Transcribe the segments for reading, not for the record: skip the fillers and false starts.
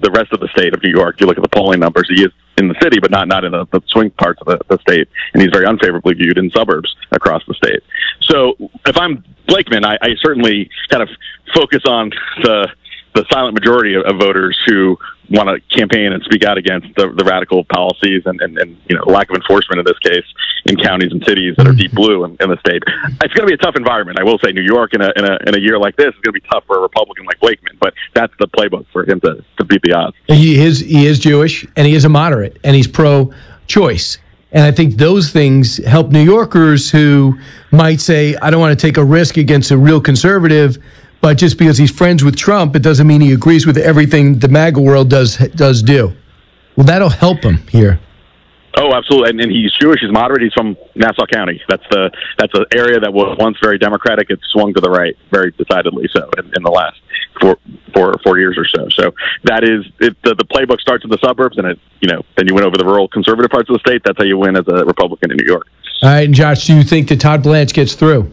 the rest of the state of New York. You look at the polling numbers, he is in the city, but not in the swing parts of the state, and he's very unfavorably viewed in suburbs across the state. So if I'm Blakeman, I certainly kind of focus on the silent majority of voters who want to campaign and speak out against the radical policies and lack of enforcement in this case in counties and cities that are deep blue in the state. It's going to be a tough environment. I will say New York in a year like this is going to be tough for a Republican like Blakeman, but that's the playbook for him to beat the odds. He is Jewish, and he is a moderate, and he's pro-choice. And I think those things help New Yorkers who might say, I don't want to take a risk against a real conservative, but just because he's friends with Trump, it doesn't mean he agrees with everything the MAGA world does do. Well, that'll help him here. Oh, absolutely. And he's Jewish. He's moderate. He's from Nassau County. That's an area that was once very Democratic. It's swung to the right very decidedly so in the last four years or so. So that is it. The playbook starts in the suburbs, and then you win over the rural conservative parts of the state. That's how you win as a Republican in New York. All right, and Josh, do you think that Todd Blanche gets through?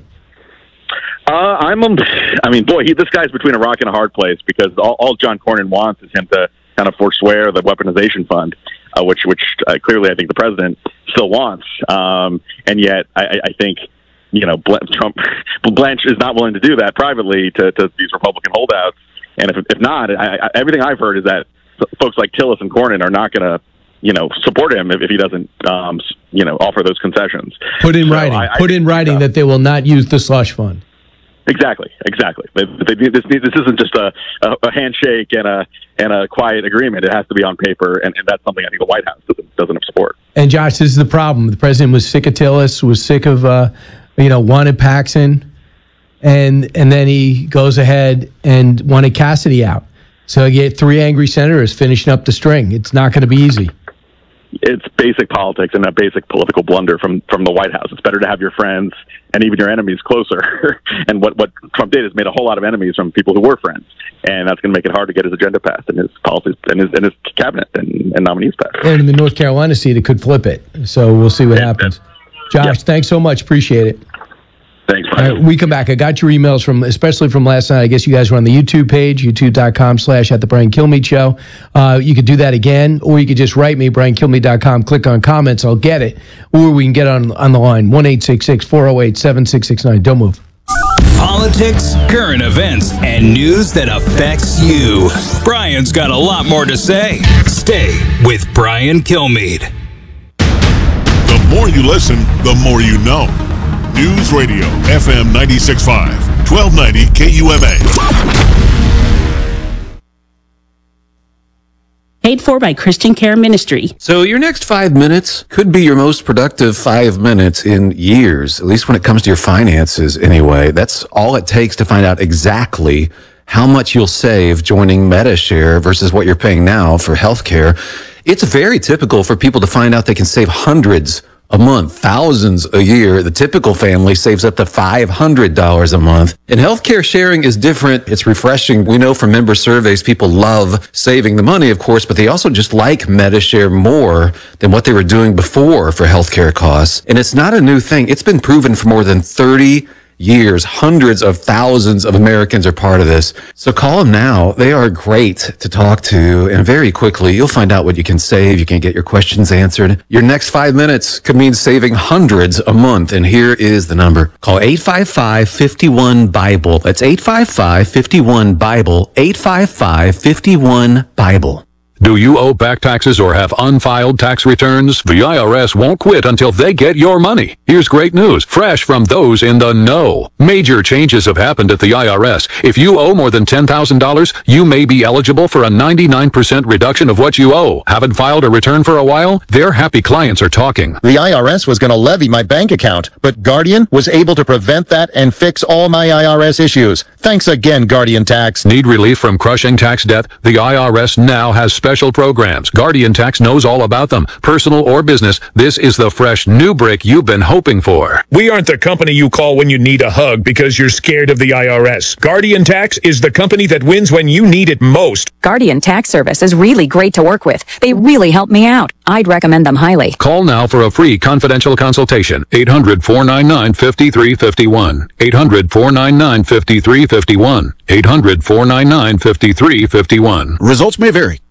This guy's between a rock and a hard place because all John Cornyn wants is him to kind of forswear the weaponization fund, which clearly I think the president still wants. And yet I think, Blanche is not willing to do that privately to these Republican holdouts. And if not, everything I've heard is that folks like Tillis and Cornyn are not going to, support him if he doesn't, offer those concessions. Put in writing that they will not use the slush fund. Exactly. This isn't just a handshake and a quiet agreement. It has to be on paper, and that's something I think the White House doesn't support. And Josh, this is the problem. The president was sick of Tillis, was sick of wanted Paxson, and then he goes ahead and wanted Cassidy out. So you get three angry senators finishing up the string. It's not going to be easy. It's basic politics and a basic political blunder from the White House. It's better to have your friends and even your enemies closer. And what Trump did is made a whole lot of enemies from people who were friends, and that's going to make it hard to get his agenda passed and his policies and his cabinet and nominees passed. And in the North Carolina seat, it could flip it. So we'll see what happens. Josh, thanks so much. Appreciate it. Thanks, Brian. All right, we come back. I got your emails especially from last night. I guess you guys were on the YouTube page, youtube.com/@the Brian Kilmeade Show. You could do that again, or you could just write me, briankilmeade.com, click on comments, I'll get it. Or we can get on the line, 1-866-408-7669. Don't move. Politics, current events, and news that affects you. Brian's got a lot more to say. Stay with Brian Kilmeade. The more you listen, the more you know. News Radio, FM 96.5, 1290 KUMA. Paid for by Christian Care Ministry. So your next 5 minutes could be your most productive 5 minutes in years, at least when it comes to your finances anyway. That's all it takes to find out exactly how much you'll save joining Medi-Share versus what you're paying now for healthcare. It's very typical for people to find out they can save hundreds a month, thousands a year. The typical family saves up to $500 a month. And healthcare sharing is different. It's refreshing. We know from member surveys, people love saving the money, of course, but they also just like Medi-Share more than what they were doing before for healthcare costs. And it's not a new thing. It's been proven for more than 30 years. Hundreds of thousands of Americans are part of this. So call them now. They are great to talk to, and very quickly you'll find out what you can save. You can get your questions answered. Your next 5 minutes could mean saving hundreds a month, and here is the number. Call 855-51-BIBLE. That's 855-51-BIBLE. 855-51-BIBLE. Do you owe back taxes or have unfiled tax returns? The IRS won't quit until they get your money. Here's great news, fresh from those in the know. Major changes have happened at the IRS. If you owe more than $10,000, you may be eligible for a 99% reduction of what you owe. Haven't filed a return for a while? Their happy clients are talking. The IRS was going to levy my bank account, but Guardian was able to prevent that and fix all my IRS issues. Thanks again, Guardian Tax. Need relief from crushing tax debt? The IRS now has special programs. Guardian Tax knows all about them. Personal or business, this is the fresh new brick you've been hoping for. We aren't the company you call when you need a hug because you're scared of the IRS. Guardian Tax is the company that wins when you need it most. Guardian Tax Service is really great to work with. They really help me out. I'd recommend them highly. Call now for a free confidential consultation. 800-499-5351. 800-499-5351. 800-499-5351. Results may vary.